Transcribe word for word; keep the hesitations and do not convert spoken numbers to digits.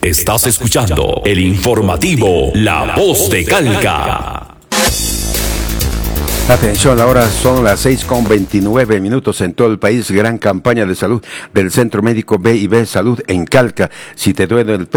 Estás escuchando el informativo La Voz de Calca. Atención, ahora son las seis con veintinueve minutos en todo el país. Gran campaña de salud del Centro Médico B y B Salud en Calca. Si te duele el